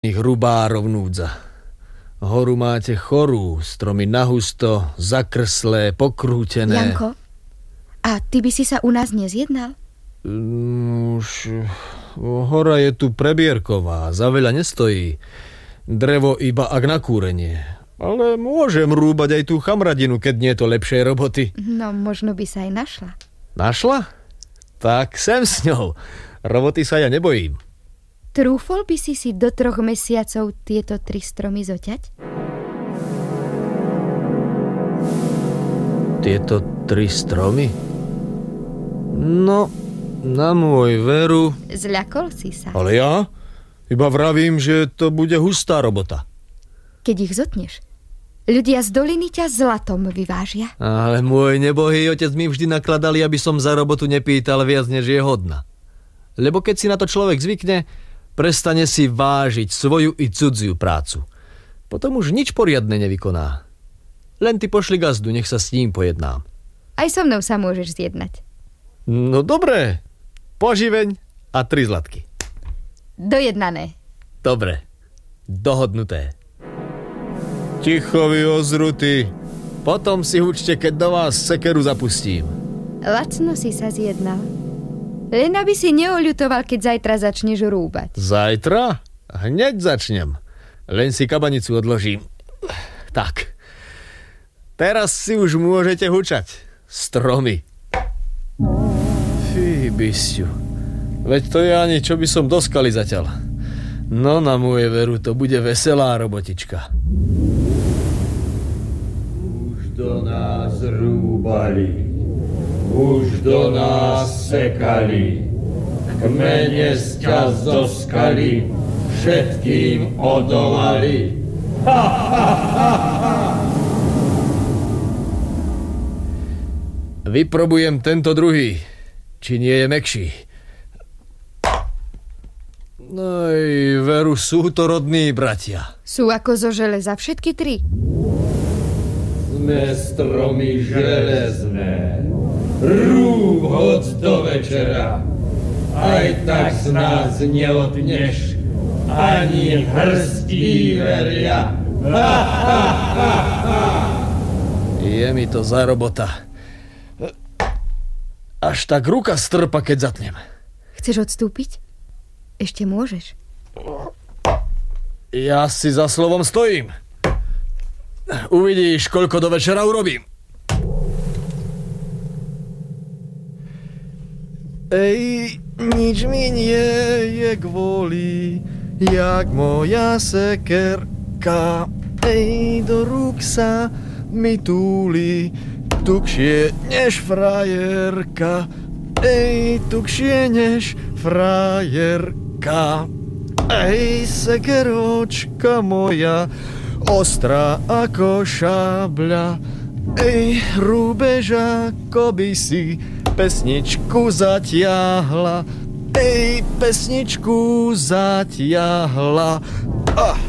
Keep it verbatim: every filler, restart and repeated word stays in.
ich rubárov núdza. Horu máte chorú, stromy nahusto, zakrslé, pokrútené. Janko, a ty by si sa u nás nezjednal? Už hora je tu prebierková, za veľa nestojí. Drevo iba ak na kúrenie. Ale môžem rúbať aj tú chamradinu, keď nie je to lepšej roboty. No, možno by sa aj našla. Našla? Tak sem s ňou. Roboty sa ja nebojím. Trúfol by si si do troch mesiacov tieto tri stromy zoťať? Tieto tri stromy? No, na môj veru... Zľakol si sa. Ale ja? Iba vravím, že to bude hustá robota. Keď ich zotneš, ľudia z doliny ťa zlatom vyvážia. Ale môj nebohý otec mi vždy nakladali, aby som za robotu nepýtal viac, než je hodná. Lebo keď si na to človek zvykne, prestane si vážiť svoju i cudziu prácu. Potom už nič poriadne nevykoná. Len ty pošli gazdu, nech sa s ním pojednám. Aj so mnou sa môžeš zjednať. No dobré. Poživeň a tri zlatky. Dojednané. Dobre. Dohodnuté. Ticho vy ozruty. Potom si hučte, keď do vás sekeru zapustím. Lacno si sa zjednal. Len aby si neoľutoval, keď zajtra začneš rúbať. Zajtra? Hneď začnem. Len si kabanicu odložím. Tak. Teraz si už môžete hučať. Stromy. Fí, bysťu. Veď to je ani, čo by som doskali zatiaľ. No na moje veru, to bude veselá robotička. Už do nás rúbali, už do nás sekali, kmene sťa zoskali, všetkým odolali. Ha, ha, ha, ha. Vyprobujem tento druhý, či nie je mäkší. No i veru, sú to rodní bratia. Sú ako zo železa všetky tri. Sme stromy železné, rúb hoď do večera, aj tak z nás neotneš ani hrstí veria. Ha, ha, ha, ha. Je mi to za robota. Až tak ruka strpa, keď zatnem. Chceš odstúpiť? Ešte môžeš. Ja si za slovom stojím. Uvidíš, koľko do večera urobím. Ej, nič mi nie je kvôli, jak moja sekerka. Ej, do rúk sa mi túli, tukšie než frajerka. Ej, tukšie než frajerka. Ej, sekeročka moja, ostrá ako šabľa. Ej, rúbež ako by si pesničku zatiahla. Ej, pesničku zatiahla. Ah.